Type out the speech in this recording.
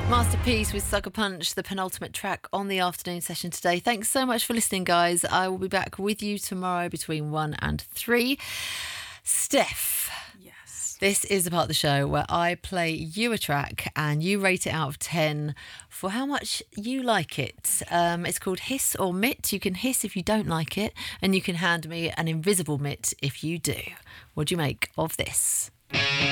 Masterpiece with Sucker Punch, the penultimate track on the afternoon session today. Thanks so much for listening, guys. I will be back with you tomorrow between 1 and 3. Steph. Yes. This is the part of the show where I play you a track and you rate it out of 10 for how much you like it. It's called Hiss or Mitt. You can hiss if you don't like it, and you can hand me an invisible mitt if you do. What do you make of this?